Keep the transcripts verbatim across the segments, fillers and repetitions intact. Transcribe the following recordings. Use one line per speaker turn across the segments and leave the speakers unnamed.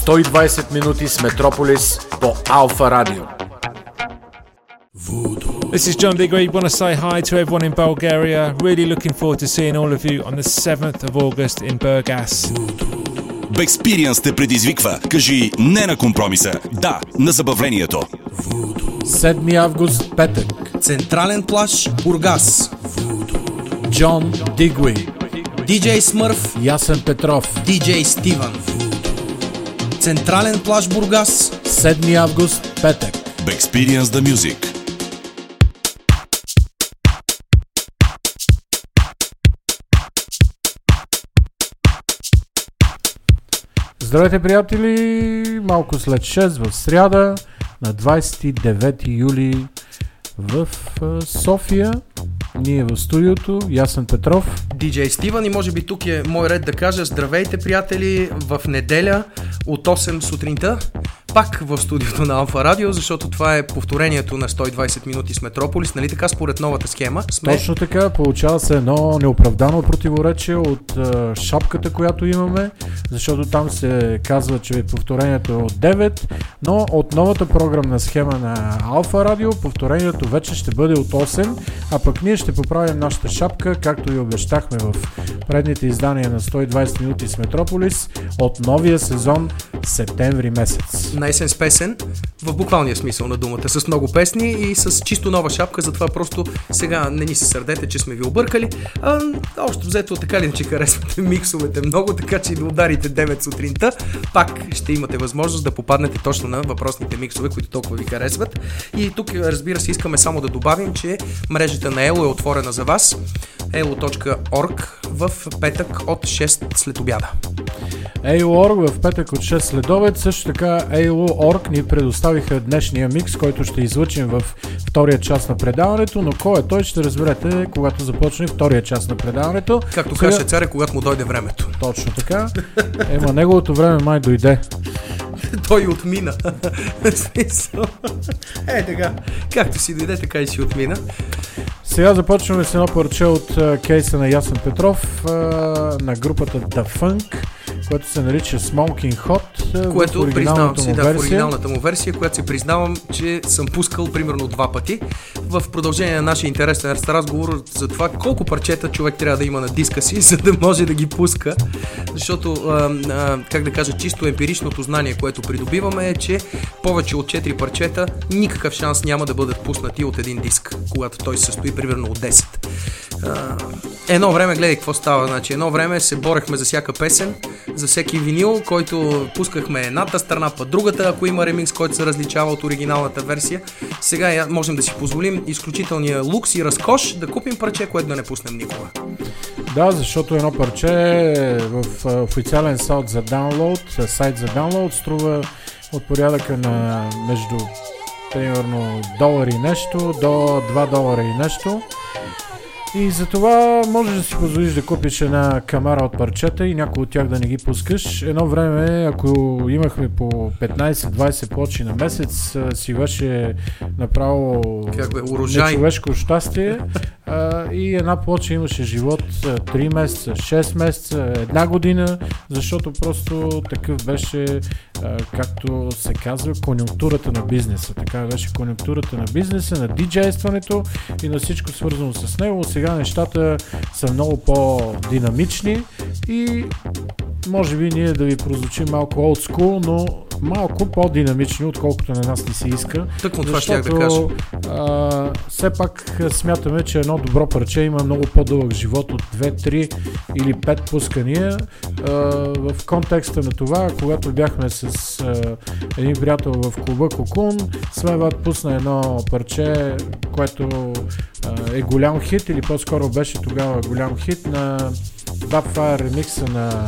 сто и двайсет минути с Метрополис по Алфа Радио.
This is John Digweed. Want to say hi to everyone in Bulgaria. Really looking forward to seeing all of you on the seventh of August in Burgas.
Бекспириенс те предизвиква. Кажи не на компромиса. Да, на забавлението.
седми август, петък.
Централен плаж, Бургас.
Джон Дигуи.
Диджей Смърф.
Ясен Петров.
Диджей Стивън. Централен плаж, Бургас.
седми август, петък.
Bexperience the Music.
Здравейте, приятели! Малко след шест в сряда, на двайсет и девети юли в София. Ние в студиото, Ясен Петров,
Диджей Стивън, и може би тук е мой ред да кажа здравейте, приятели, в неделя от осем сутринта. Пак в студиото на Алфа Радио, защото това е повторението на сто и двайсет минути с Метрополис, нали така, според новата схема? Сме...
Точно така, получава се едно неоправдано противоречие от е, шапката, която имаме, защото там се казва, че повторението е от девет, но от новата програмна схема на Алфа Радио повторението вече ще бъде от осем, а пък ние ще поправим нашата шапка, както и обещахме в предните издания на сто и двайсет минути с Метрополис от новия сезон септември месец.
Наесен с песен, в буквалния смисъл на думата, с много песни и с чисто нова шапка, затова просто сега не ни се сърдете, че сме ви объркали. А, общо взето така ли, че харесвате миксовете много, така че и да ударите девет сутринта, пак ще имате възможност да попаднете точно на въпросните миксове, които толкова ви харесват. И тук, разбира се, искаме само да добавим, че мрежата на Ело е отворена за вас. elo точка org в петък от шест след обяда.
ей ел точка орг в петък от шест след обед. Също така ей ел точка орг ни предоставиха днешния микс, който ще излъчим в втория част на предаването, но кой е той ще разберете, когато започне втория част на предаването.
Както
Сега...
каже царя, когато му дойде времето.
Точно така. Ема неговото време май дойде.
Той отмина. Е, така. Както си дойде, така и си отмина.
Сега започваме с едно парче от uh, кейса на Ясен Петров uh, на групата The Funk, което се нарича Smoking Hot,
което
в оригиналната
си,
му
да,
версия.
в оригиналната му версия, която се признавам, че съм пускал примерно два пъти в продължение на нашия интересен разговор за това колко парчета човек трябва да има на диска си, за да може да ги пуска, защото а, а, как да кажа, чисто емпиричното знание, което придобиваме е, че повече от четири парчета никакъв шанс няма да бъдат пуснати от един диск, когато той се състои примерно от десет. А, едно време, гледай какво става, значи едно време се борехме за всяка песен, за всеки винил, който пускахме едната страна, па другата, ако има ремикс, който се различава от оригиналната версия. Сега можем да си позволим изключителния лукс и разкош да купим парче, което да не пуснем никога.
Да, защото едно парче в официален сайт за даунлоуд, сайт за даунлоуд струва от порядъка на между примерно долар и нещо до два долара и нещо. И затова можеш да си позволиш да купиш една камара от парчета и някой от тях да не ги пускаш. Едно време, ако имахме по петнайсет-двайсет плочи на месец, си беше направо нечовешко щастие. А, и една плоча имаше живот три месеца, шест месеца, една година, защото просто такъв беше, а, както се казва, конюнктурата на бизнеса. Така беше конюнктурата на бизнеса, на диджействането и на всичко свързано с него. Сега нещата са много по-динамични и може би ние да ви прозвучим малко old school, но малко по-динамични, отколкото на нас ни се иска.
Тъкмо това ще да кажа.
А, все пак смятаме, че едно добро парче има много по-дълъг живот от две, три или пет пускания. А, в контекста на това, когато бяхме с а, един приятел в клуба Кокун, Свенват пусна едно парче, което а, е голям хит, или по-скоро беше тогава голям хит на Dubfire ремикса на...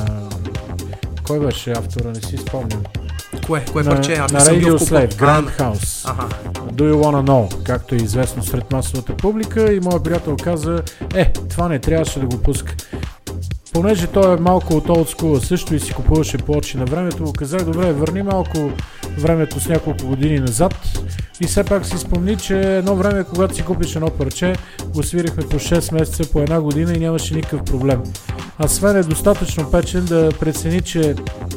Кой беше автора? Не си спомням.
Кое? Кое
на,
парче? Аз
на Radio Slave, Grand House.
Ага.
Do You Wanna Know, както е известно сред масовата публика, и моят приятел каза, е, това не трябваше да го пуска. Понеже той е малко от old school също и си купуваше плочи на времето, го казах, добре, върни малко времето с няколко години назад и все пак си спомни, че едно време, когато си купиш едно парче, го свирихме по шест месеца, по една година и нямаше никакъв проблем. А Свен е достатъчно печен да прецени, че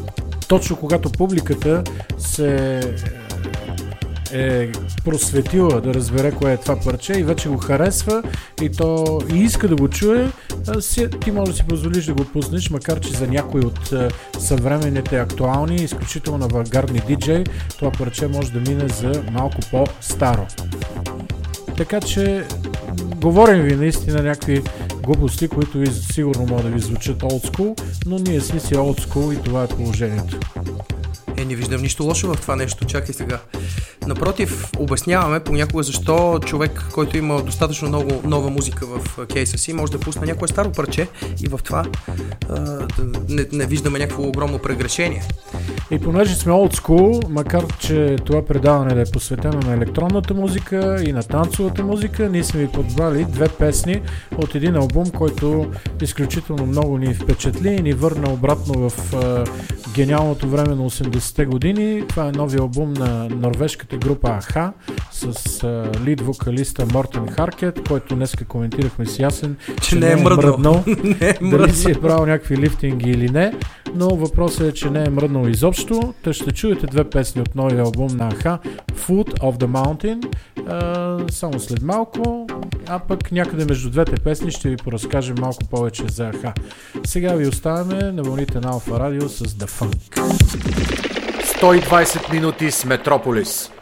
точно когато публиката се е просветила да разбере кое е това парче и вече го харесва и то и иска да го чуе, си, ти можеш да си позволиш да го пуснеш, макар че за някои от е, съвременните актуални, изключително авангардни диджей, това парче може да мине за малко по-старо. Така че говорим ви наистина някакви глупости, които сигурно могат да ви звучат old school, но ние сме си old school и това е положението.
Е, не виждам нищо лошо в това нещо, чакай сега. Напротив, обясняваме понякога защо човек, който има достатъчно много нова музика в кейса си, може да пусне някое старо парче и в това а, не, не виждаме някакво огромно прегрешение.
И понеже сме old school, макар че това предаване да е посветено на електронната музика и на танцовата музика, ние сме ви подбрали две песни от един албум, който изключително много ни впечатли и ни върна обратно в а, гениалното време на осемдесетте години. Това е новия албум на норвежката група а-ха с а, лид вокалиста Мортен Харкет, който днеска коментирахме с Ясен, че, че не е мръднал. мръднал. не е мръднал. Дали си е правил някакви лифтинги или не, но въпросът е, че не е мръднал изобщо. Те ще чуете две песни от новия албум на а-ха, Foot of the Mountain, а, само след малко, а пък някъде между двете песни ще ви поразкажем малко повече за а-ха. Сега ви оставяме на вълните на Алфа Радио с The Funk.
сто и двайсет минути с Метрополис.